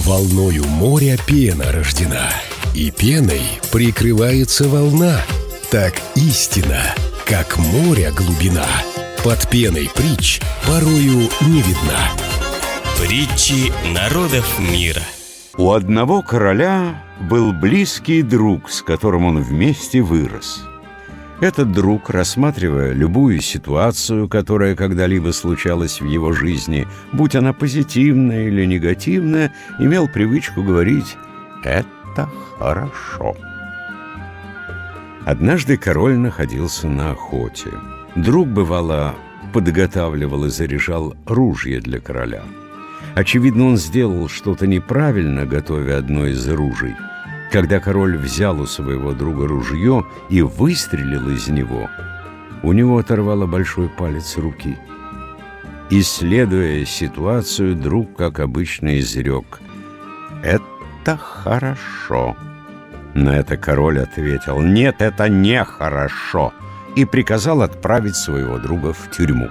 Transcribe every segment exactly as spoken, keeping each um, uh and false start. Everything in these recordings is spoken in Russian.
Волною моря пена рождена, и пеной прикрывается волна. Так истина, как море глубина, под пеной притч порою не видна. Притчи народов мира. У одного короля был близкий друг, с которым он вместе вырос. Этот друг, рассматривая любую ситуацию, которая когда-либо случалась в его жизни, будь она позитивная или негативная, имел привычку говорить «это хорошо». Однажды король находился на охоте. Друг, бывало, подготавливал и заряжал ружье для короля. Очевидно, он сделал что-то неправильно, готовя одно из ружей. Когда король взял у своего друга ружье и выстрелил из него, у него оторвало большой палец руки. Исследуя ситуацию, друг, как обычно, изрек: «Это хорошо». На это король ответил: «Нет, это нехорошо», и приказал отправить своего друга в тюрьму.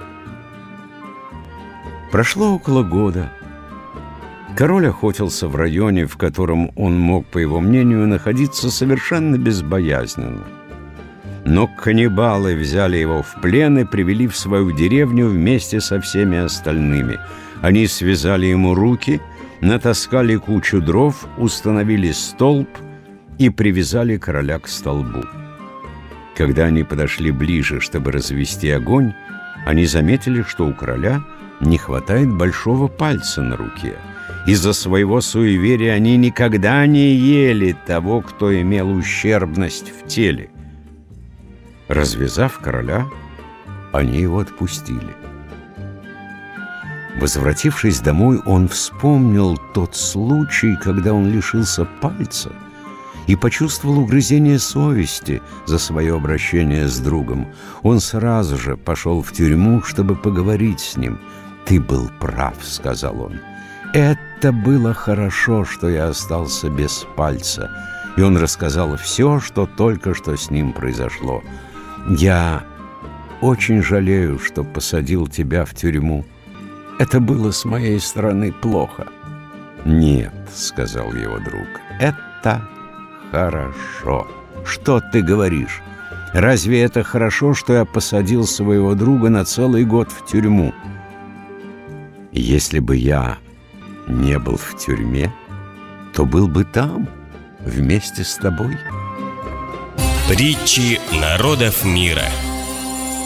Прошло около года. Король охотился в районе, в котором он мог, по его мнению, находиться совершенно безбоязненно. Но каннибалы взяли его в плен и привели в свою деревню вместе со всеми остальными. Они связали ему руки, натаскали кучу дров, установили столб и привязали короля к столбу. Когда они подошли ближе, чтобы развести огонь, они заметили, что у короля не хватает большого пальца на руке. Из-за своего суеверия они никогда не ели того, кто имел ущербность в теле. Развязав короля, они его отпустили. Возвратившись домой, он вспомнил тот случай, когда он лишился пальца, и почувствовал угрызение совести за свое обращение с другом. Он сразу же пошел в тюрьму, чтобы поговорить с ним. «Ты был прав», — сказал он. «Это было хорошо, что я остался без пальца». И он рассказал все, что только что с ним произошло. «Я очень жалею, что посадил тебя в тюрьму. Это было с моей стороны плохо». «Нет», — сказал его друг, — «это хорошо». «Что ты говоришь? Разве это хорошо, что я посадил своего друга на целый год в тюрьму?» «Если бы я не был в тюрьме, то был бы там, вместе с тобой». Притчи народов мира.